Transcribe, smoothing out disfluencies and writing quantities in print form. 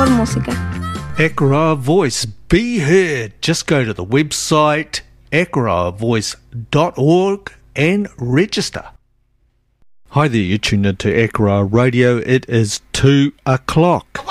música. Ekra Voice, be heard. Just go to the website ekravoice.org and register. Hi there, you're tuned into Ekra Radio. It is 2 o'clock.